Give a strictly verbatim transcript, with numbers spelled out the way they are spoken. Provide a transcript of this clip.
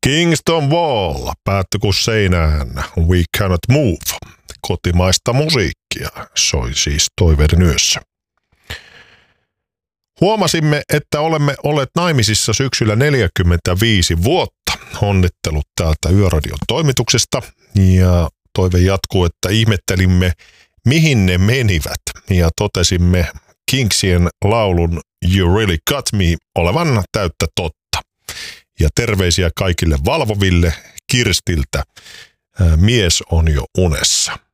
Kingston Wall, päättyi kuin seinään, We Cannot Move, kotimaista musiikkia, soi siis Toiveiden yössä. Huomasimme, että olemme olleet naimisissa syksyllä neljäkymmentäviisi vuotta. Onnittelut täältä Yöradion toimituksesta ja toive jatkuu, että ihmettelimme, mihin ne menivät ja totesimme Kingsien laulun You Really Got Me olevan täyttä totta. Ja terveisiä kaikille valvoville Kirstiltä. Mies on jo unessa.